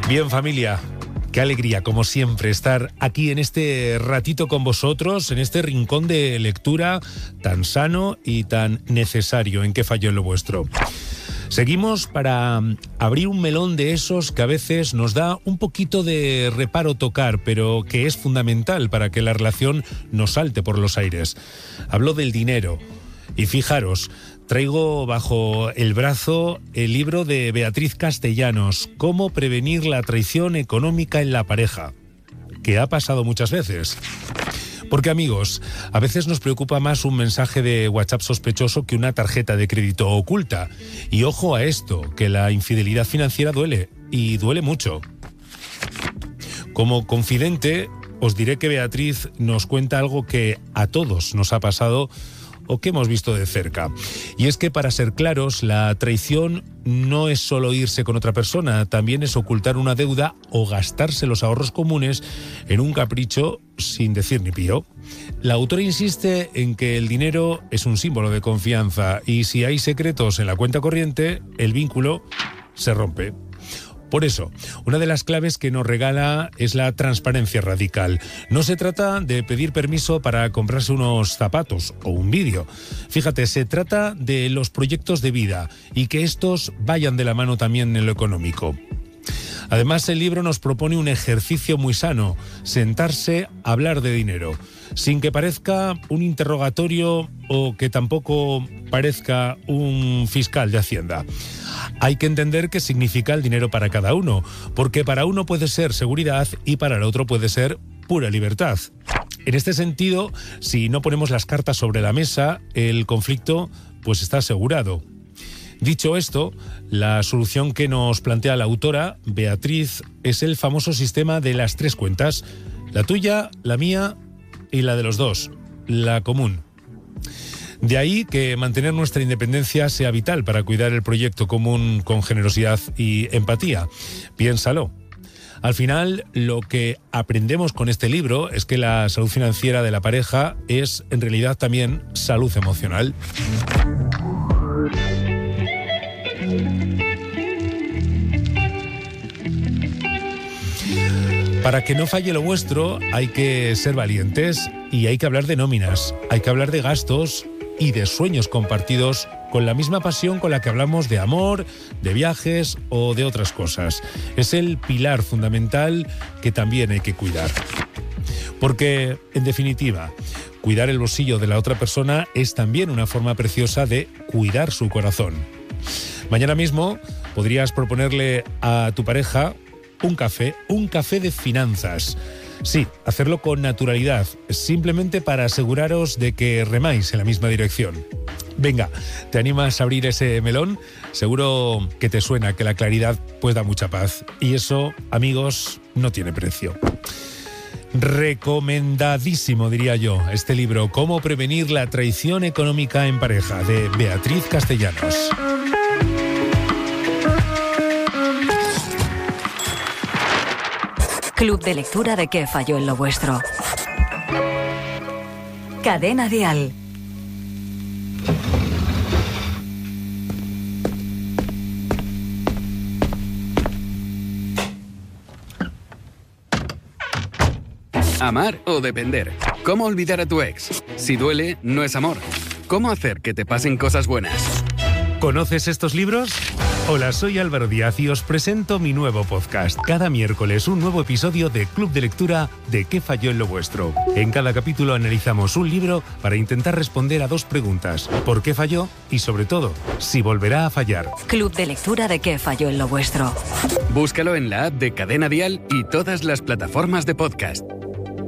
Bien, familia, qué alegría, como siempre, estar aquí en este ratito con vosotros, en este rincón de lectura tan sano y tan necesario en ¿Qué falló en lo vuestro? Seguimos para abrir un melón de esos que a veces nos da un poquito de reparo tocar, pero que es fundamental para que la relación no salte por los aires. Hablo del dinero. Y fijaros, traigo bajo el brazo el libro de Beatriz Castellanos, Cómo prevenir la traición económica en la pareja, que ha pasado muchas veces. Porque, amigos, a veces nos preocupa más un mensaje de WhatsApp sospechoso que una tarjeta de crédito oculta. Y ojo a esto, que la infidelidad financiera duele, y duele mucho. Como confidente, os diré que Beatriz nos cuenta algo que a todos nos ha pasado o que hemos visto de cerca. Y es que, para ser claros, la traición no es solo irse con otra persona, también es ocultar una deuda o gastarse los ahorros comunes en un capricho sin decir ni pío. La autora insiste en que el dinero es un símbolo de confianza y si hay secretos en la cuenta corriente, el vínculo se rompe. Por eso, una de las claves que nos regala es la transparencia radical. No se trata de pedir permiso para comprarse unos zapatos o un vídeo. Fíjate, se trata de los proyectos de vida y que estos vayan de la mano también en lo económico. Además, el libro nos propone un ejercicio muy sano, sentarse a hablar de dinero, sin que parezca un interrogatorio o que tampoco parezca un fiscal de Hacienda. Hay que entender qué significa el dinero para cada uno, porque para uno puede ser seguridad y para el otro puede ser pura libertad. En este sentido, si no ponemos las cartas sobre la mesa, el conflicto pues está asegurado. Dicho esto, la solución que nos plantea la autora, Beatriz, es el famoso sistema de las 3 cuentas, la tuya, la mía y la de los dos, la común. De ahí que mantener nuestra independencia sea vital para cuidar el proyecto común con generosidad y empatía. Piénsalo. Al final, lo que aprendemos con este libro es que la salud financiera de la pareja es, en realidad, también salud emocional. Para que no falle lo vuestro, hay que ser valientes y hay que hablar de nóminas, hay que hablar de gastos y de sueños compartidos con la misma pasión con la que hablamos de amor, de viajes o de otras cosas. Es el pilar fundamental que también hay que cuidar. Porque, en definitiva, cuidar el bolsillo de la otra persona es también una forma preciosa de cuidar su corazón. Mañana mismo podrías proponerle a tu pareja un café de finanzas. Sí, hacerlo con naturalidad, simplemente para aseguraros de que remáis en la misma dirección. Venga, ¿te animas a abrir ese melón? Seguro que te suena que la claridad pues da mucha paz. Y eso, amigos, no tiene precio. Recomendadísimo, diría yo, este libro, Cómo prevenir la traición económica en pareja, de Beatriz Castellanos. Club de lectura de ¿Qué falló en lo vuestro? Cadena Dial. Amar o depender. ¿Cómo olvidar a tu ex? Si duele, no es amor. ¿Cómo hacer que te pasen cosas buenas? ¿Conoces estos libros? Hola, soy Álvaro Díaz y os presento mi nuevo podcast. Cada miércoles un nuevo episodio de Club de Lectura de ¿Qué falló en lo vuestro? En cada capítulo analizamos un libro para intentar responder a 2 preguntas. ¿Por qué falló? Y sobre todo, si volverá a fallar. Club de Lectura de ¿Qué falló en lo vuestro? Búscalo en la app de Cadena Dial y todas las plataformas de podcast.